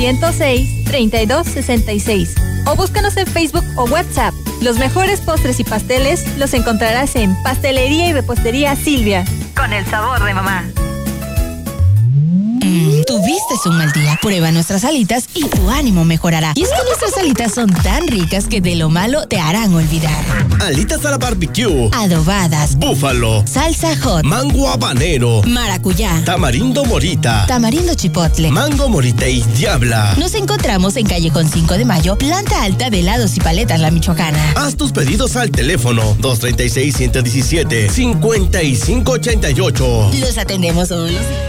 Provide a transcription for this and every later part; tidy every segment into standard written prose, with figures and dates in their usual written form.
106-3266 o búscanos en Facebook o WhatsApp. Los mejores postres y pasteles los encontrarás en Pastelería y Repostería Silvia, con el sabor de mamá. Tuviste un mal día. Prueba nuestras alitas y tu ánimo mejorará. Y es que nuestras alitas son tan ricas que de lo malo te harán olvidar. Alitas a la barbecue, adobadas, búfalo, salsa hot, mango habanero, maracuyá, tamarindo morita, tamarindo chipotle, mango morita y diabla. Nos encontramos en Callejón 5 de Mayo, planta alta de helados y paletas La Michoacana. Haz tus pedidos al teléfono 236-117-5588. Los atendemos solos.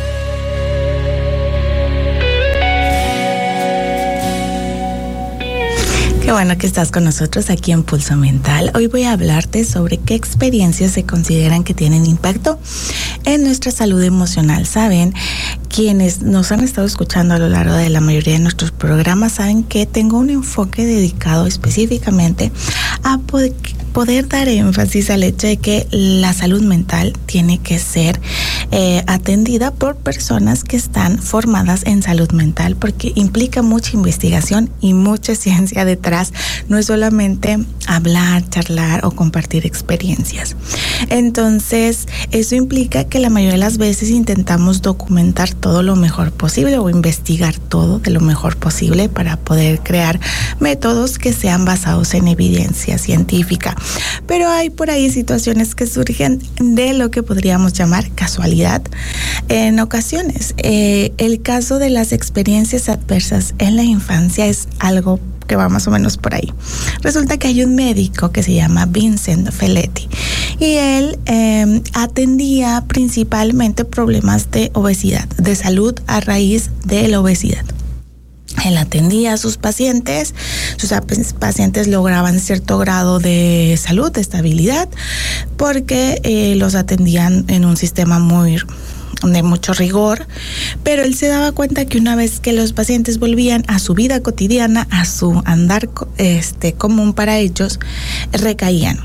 Qué bueno que estás con nosotros aquí en Pulso Mental. Hoy voy a hablarte sobre qué experiencias se consideran que tienen impacto en nuestra salud emocional. Saben, quienes nos han estado escuchando a lo largo de la mayoría de nuestros programas saben que tengo un enfoque dedicado específicamente a poder dar énfasis al hecho de que la salud mental tiene que ser atendida por personas que están formadas en salud mental, porque implica mucha investigación y mucha ciencia detrás. No es solamente hablar, charlar o compartir experiencias. Entonces, eso implica que la mayoría de las veces intentamos documentar todo lo mejor posible o investigar todo de lo mejor posible para poder crear métodos que sean basados en evidencia científica. Pero hay por ahí situaciones que surgen de lo que podríamos llamar casualidad en ocasiones. El caso de las experiencias adversas en la infancia es algo que va más o menos por ahí. Resulta que hay un médico que se llama Vincent Felitti y él atendía principalmente problemas de obesidad, de salud a raíz de la obesidad. Él atendía a sus pacientes lograban cierto grado de salud, de estabilidad, porque los atendían en un sistema de mucho rigor, pero él se daba cuenta que una vez que los pacientes volvían a su vida cotidiana, a su andar común para ellos, recaían.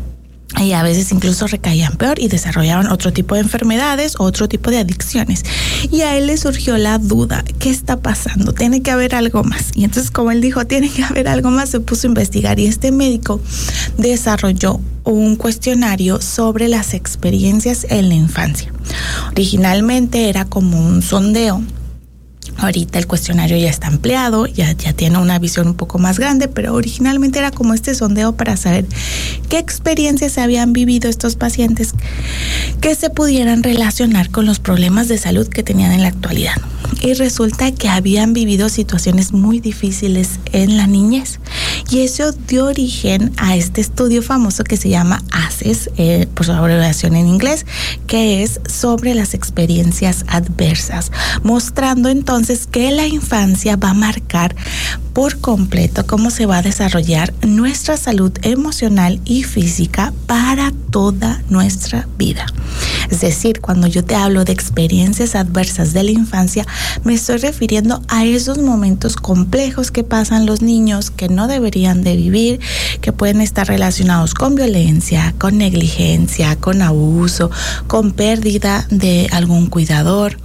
Y a veces incluso recaían peor y desarrollaban otro tipo de enfermedades, otro tipo de adicciones. Y a él le surgió la duda, ¿qué está pasando? Tiene que haber algo más. Y entonces, como él dijo, tiene que haber algo más, se puso a investigar. Y este médico desarrolló un cuestionario sobre las experiencias en la infancia. Originalmente era como un sondeo. Ahorita el cuestionario ya está ampliado, ya tiene una visión un poco más grande, pero originalmente era como este sondeo para saber qué experiencias habían vivido estos pacientes que se pudieran relacionar con los problemas de salud que tenían en la actualidad. Y resulta que habían vivido situaciones muy difíciles en la niñez. Y eso dio origen a este estudio famoso que se llama ACES, por su abreviación en inglés, que es sobre las experiencias adversas, mostrando entonces que la infancia va a marcar por completo cómo se va a desarrollar nuestra salud emocional y física para toda nuestra vida. Es decir, cuando yo te hablo de experiencias adversas de la infancia, me estoy refiriendo a esos momentos complejos que pasan los niños que no deberían de vivir, que pueden estar relacionados con violencia, con negligencia, con abuso, con pérdida de algún cuidador.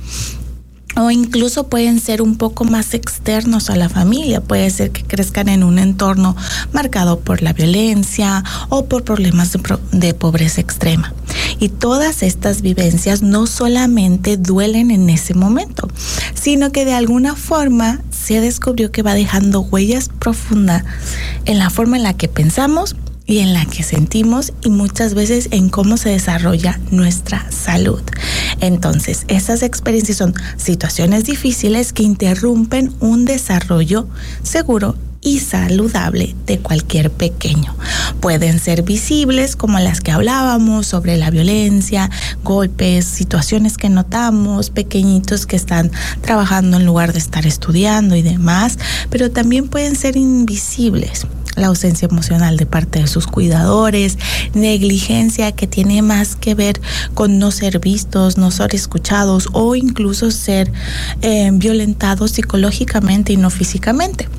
O incluso pueden ser un poco más externos a la familia. Puede ser que crezcan en un entorno marcado por la violencia o por problemas de pobreza extrema. Y todas estas vivencias no solamente duelen en ese momento, sino que de alguna forma se descubrió que va dejando huellas profundas en la forma en la que pensamos y en la que sentimos, y muchas veces en cómo se desarrolla nuestra salud. Entonces, esas experiencias son situaciones difíciles que interrumpen un desarrollo seguro y saludable de cualquier pequeño. Pueden ser visibles, como las que hablábamos sobre la violencia, golpes, situaciones que notamos, pequeñitos que están trabajando en lugar de estar estudiando y demás, pero también pueden ser invisibles. La ausencia emocional de parte de sus cuidadores, negligencia que tiene más que ver con no ser vistos, no ser escuchados o incluso ser violentados psicológicamente y no físicamente.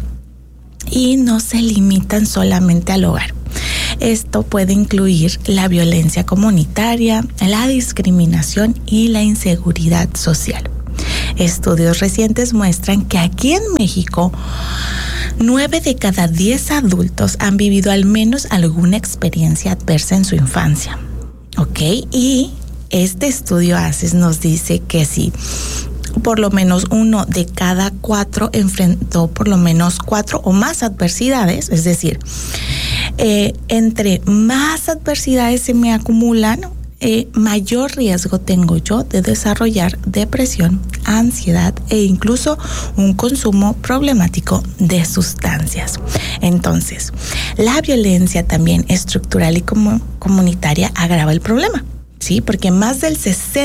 Y no se limitan solamente al hogar. Esto puede incluir la violencia comunitaria, la discriminación y la inseguridad social. Estudios recientes muestran que aquí en México 9 de cada 10 adultos han vivido al menos alguna experiencia adversa en su infancia. ¿Ok? Y este estudio ACES nos dice que si por lo menos 1 de cada 4 enfrentó por lo menos 4 o más adversidades, es decir, entre más adversidades se me acumulan, mayor riesgo tengo yo de desarrollar depresión, ansiedad e incluso un consumo problemático de sustancias. Entonces, la violencia también estructural y comunitaria agrava el problema. Sí, porque más del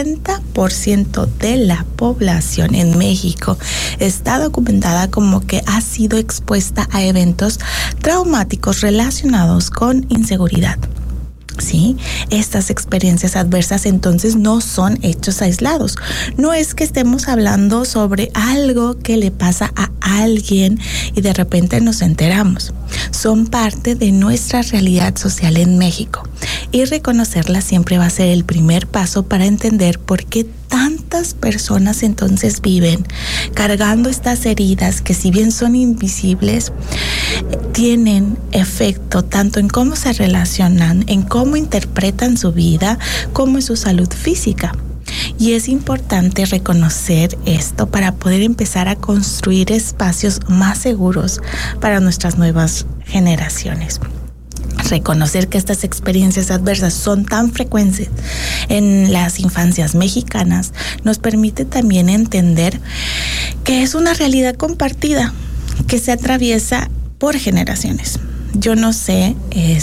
60% de la población en México está documentada como que ha sido expuesta a eventos traumáticos relacionados con inseguridad. Sí, estas experiencias adversas entonces no son hechos aislados. No es que estemos hablando sobre algo que le pasa a alguien y de repente nos enteramos. Son parte de nuestra realidad social en México. Y reconocerlas siempre va a ser el primer paso para entender por qué tantas personas entonces viven cargando estas heridas que, si bien son invisibles, tienen efecto tanto en cómo se relacionan, en cómo interpretan su vida, como en su salud física. Y es importante reconocer esto para poder empezar a construir espacios más seguros para nuestras nuevas generaciones. Reconocer que estas experiencias adversas son tan frecuentes en las infancias mexicanas nos permite también entender que es una realidad compartida que se atraviesa por generaciones. Yo no sé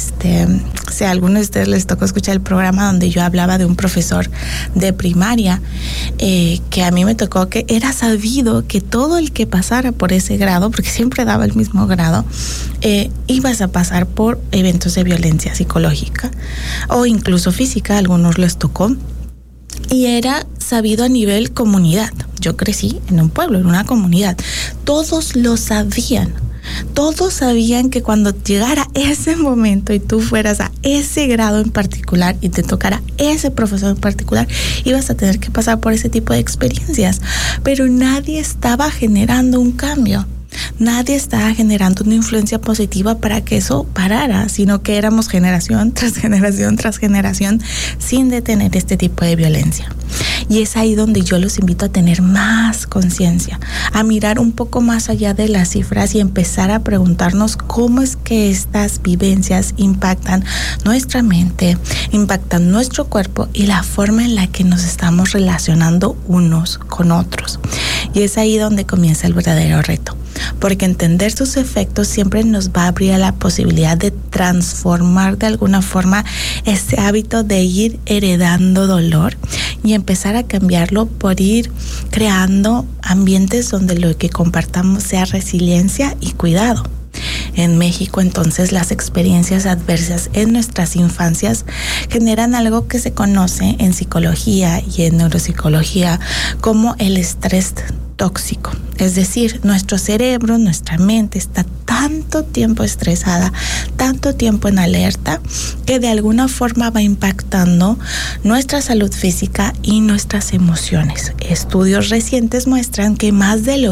si a alguno de ustedes les tocó escuchar el programa donde yo hablaba de un profesor de primaria, que a mí me tocó, que era sabido que todo el que pasara por ese grado, porque siempre daba el mismo grado, ibas a pasar por eventos de violencia psicológica o incluso física, a algunos les tocó. Y era sabido a nivel comunidad. Yo crecí en un pueblo, en una comunidad. Todos lo sabían. Todos sabían que cuando llegara ese momento y tú fueras a ese grado en particular y te tocara ese profesor en particular, ibas a tener que pasar por ese tipo de experiencias. Pero nadie estaba generando un cambio. Nadie estaba generando una influencia positiva para que eso parara, sino que éramos generación tras generación tras generación sin detener este tipo de violencia. Y es ahí donde yo los invito a tener más conciencia, a mirar un poco más allá de las cifras y empezar a preguntarnos cómo es que estas vivencias impactan nuestra mente, impactan nuestro cuerpo y la forma en la que nos estamos relacionando unos con otros. Y es ahí donde comienza el verdadero reto, porque entender sus efectos siempre nos va a abrir a la posibilidad de transformar de alguna forma ese hábito de ir heredando dolor y empezar a cambiarlo por ir creando ambientes donde lo que compartamos sea resiliencia y cuidado. En México, entonces, las experiencias adversas en nuestras infancias generan algo que se conoce en psicología y en neuropsicología como el estrés tóxico. Es decir, nuestro cerebro, nuestra mente está tanto tiempo estresada, tanto tiempo en alerta, que de alguna forma va impactando nuestra salud física y nuestras emociones. Estudios recientes muestran que más del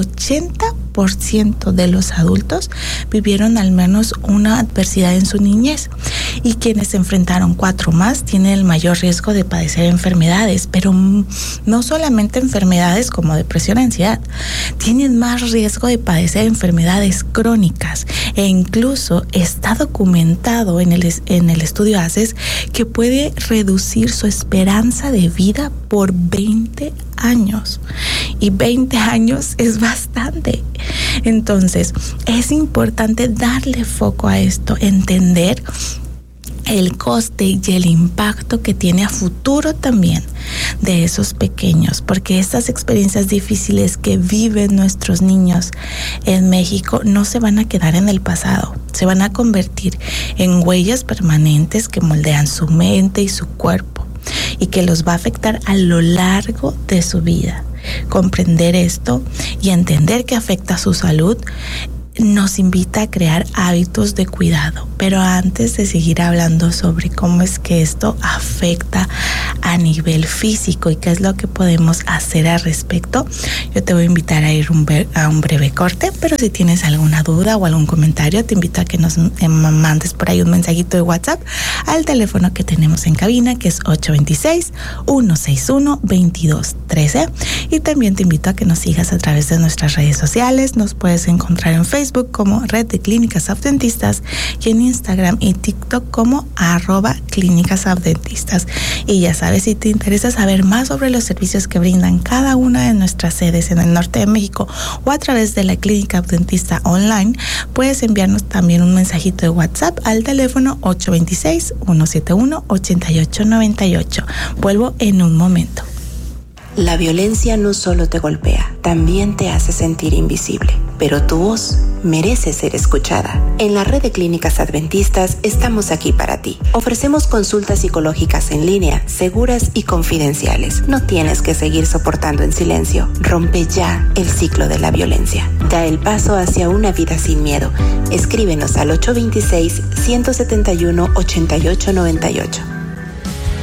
80% de los adultos vivieron al menos una adversidad en su niñez, y quienes enfrentaron 4 más tienen el mayor riesgo de padecer enfermedades, pero no solamente enfermedades como depresión y ansiedad, tienen más riesgo de padecer enfermedades crónicas, e incluso está documentado en el estudio ACES que puede reducir su esperanza de vida por 20 años. Y 20 años es bastante. Entonces, es importante darle foco a esto, entender el coste y el impacto que tiene a futuro también de esos pequeños, porque estas experiencias difíciles que viven nuestros niños en México no se van a quedar en el pasado, se van a convertir en huellas permanentes que moldean su mente y su cuerpo y que los va a afectar a lo largo de su vida. Comprender esto y entender que afecta a su salud nos invita a crear hábitos de cuidado. Pero antes de seguir hablando sobre cómo es que esto afecta a nivel físico y qué es lo que podemos hacer al respecto, yo te voy a invitar a ir a un breve corte, pero si tienes alguna duda o algún comentario, te invito a que nos mandes por ahí un mensajito de WhatsApp al teléfono que tenemos en cabina, que es 826-161-2213. Y también te invito a que nos sigas a través de nuestras redes sociales. Nos puedes encontrar en Facebook como Red de Clínicas Adventistas y en Instagram y TikTok como @Clínicas Adventistas. Y ya sabes, si te interesa saber más sobre los servicios que brindan cada una de nuestras sedes en el norte de México o a través de la Clínica Adventista Online, puedes enviarnos también un mensajito de WhatsApp al teléfono 826-171-8898. Vuelvo en un momento. La violencia no solo te golpea, también te hace sentir invisible, pero tu voz merece ser escuchada. En la Red de Clínicas Adventistas estamos aquí para ti. Ofrecemos consultas psicológicas en línea, seguras y confidenciales. No tienes que seguir soportando en silencio. Rompe ya el ciclo de la violencia. Da el paso hacia una vida sin miedo. Escríbenos al 826-171-8898.